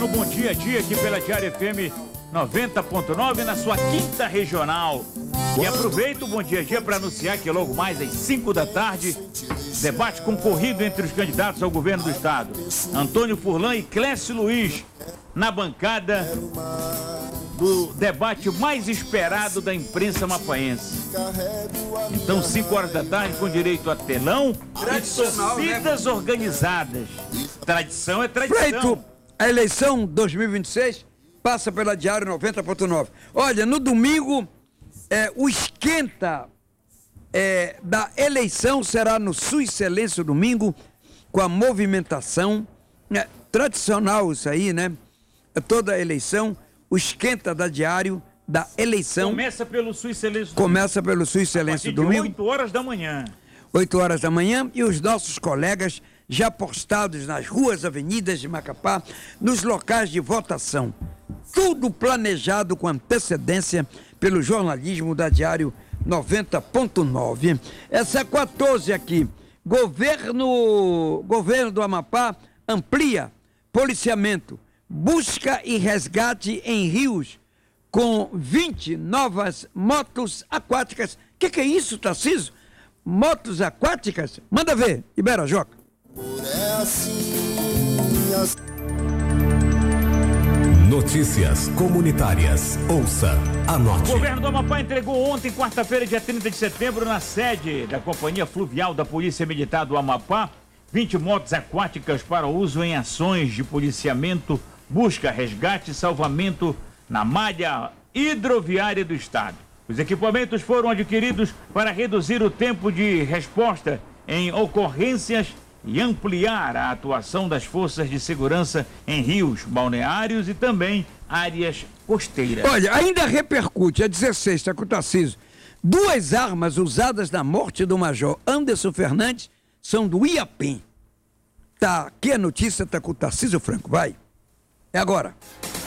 no Bom Dia a Dia aqui pela Diário FM 90.9 na sua quinta regional. E aproveito o Bom Dia a Dia para anunciar que logo mais às 5 da tarde, debate concorrido entre os candidatos ao governo do estado, Antônio Furlan e Clécio Luiz, na bancada do debate mais esperado da imprensa mapaense. Então, 5 horas da tarde, com direito a telão e torcidas organizadas. Tradição é tradição. Feito a eleição 2026, passa pela Diário 90.9. Olha, no domingo, o esquenta da eleição será no Sua Excelência domingo, com a movimentação tradicional, isso aí, né? Toda a eleição, o esquenta da Diário da eleição. Começa pelo Sua Excelência domingo. Começa pelo Sua Excelência domingo. 8 horas da manhã. 8 horas da manhã, e os nossos colegas já postados nas ruas, avenidas de Macapá, nos locais de votação. Tudo planejado com antecedência pelo jornalismo da Diário 90.9. Essa 14 aqui. Governo do Amapá amplia policiamento, busca e resgate em rios com 20 novas motos aquáticas. Que é isso, Tarcísio? Motos aquáticas? Manda ver, Ibera Joca. Notícias comunitárias. Ouça, anote. O governo do Amapá entregou ontem, quarta-feira, dia 30 de setembro, na sede da Companhia Fluvial da Polícia Militar do Amapá, 20 motos aquáticas para uso em ações de policiamento, busca, resgate e salvamento na malha hidroviária do estado. Os equipamentos foram adquiridos para reduzir o tempo de resposta em ocorrências e ampliar a atuação das forças de segurança em rios, balneários e também áreas costeiras. Olha, ainda repercute, a 16, está com o Tarcísio. 2 armas usadas na morte do Major Anderson Fernandes são do IAPEM. Tá aqui a notícia, está com o Tarcísio Franco, vai. É agora.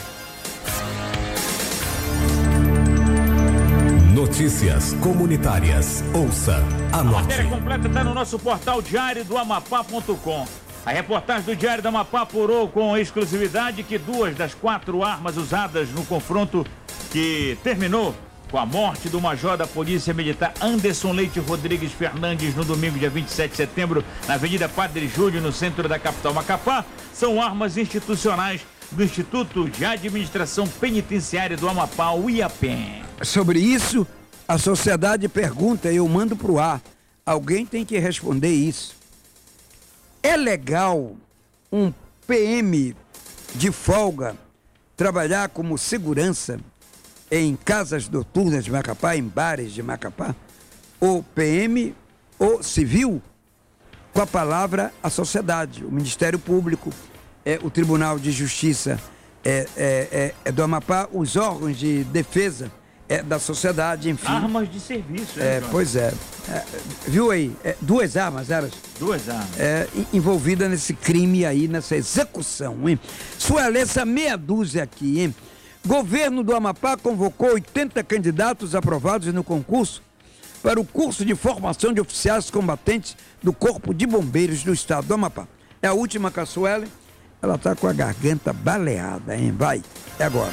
Notícias comunitárias. Ouça, anote. A matéria completa está no nosso portal diariodoamapá.com. A reportagem do Diário do Amapá apurou com exclusividade que 2 das 4 armas usadas no confronto que terminou com a morte do major da Polícia Militar Anderson Leite Rodrigues Fernandes no domingo, dia 27 de setembro, na Avenida Padre Júlio, no centro da capital Macapá, são armas institucionais do Instituto de Administração Penitenciária do Amapá, o IAPEM. Sobre isso, a sociedade pergunta, eu mando para o ar. Alguém tem que responder isso. É legal um PM de folga trabalhar como segurança em casas noturnas de Macapá, em bares de Macapá? O PM, o civil, com a palavra a sociedade, o Ministério Público, o Tribunal de Justiça do Amapá, os órgãos de defesa da sociedade, enfim. Armas de serviço, pois é. Viu aí? 2 armas, elas? 2 armas. Envolvida nesse crime aí, nessa execução, hein? Suelessa, meia dúzia aqui, hein? Governo do Amapá convocou 80 candidatos aprovados no concurso para o curso de formação de oficiais combatentes do Corpo de Bombeiros do Estado do Amapá. É a última, Caçuela. Ela tá com a garganta baleada, hein? Vai, é agora.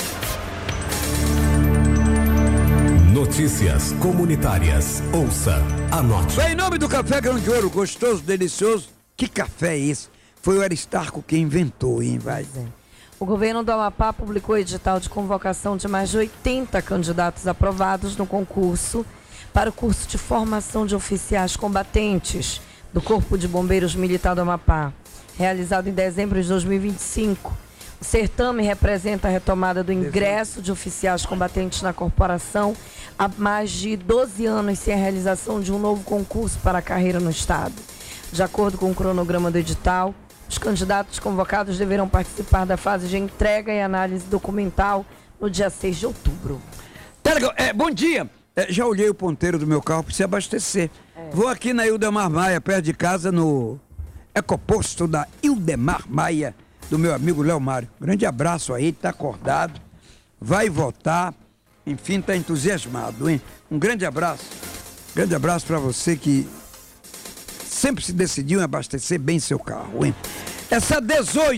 Notícias comunitárias. Ouça, anote. Em nome do Café Grão de Ouro, gostoso, delicioso. Que café é esse? Foi o Aristarco quem inventou, hein? Vai. O governo do Amapá publicou edital de convocação de mais de 80 candidatos aprovados no concurso para o curso de formação de oficiais combatentes do Corpo de Bombeiros Militar do Amapá, realizado em dezembro de 2025. O certame representa a retomada do ingresso de oficiais combatentes na corporação há mais de 12 anos sem a realização de um novo concurso para a carreira no Estado. De acordo com o cronograma do edital, os candidatos convocados deverão participar da fase de entrega e análise documental no dia 6 de outubro. Bom dia. Já olhei o ponteiro do meu carro para se abastecer. Vou aqui na Ildemar Maia, perto de casa, no ecoposto da Ildemar Maia, do meu amigo Léo Mário. Grande abraço aí, tá acordado, vai votar, enfim, tá entusiasmado, hein? Um grande abraço para você que sempre se decidiu em abastecer bem seu carro, hein? Essa 18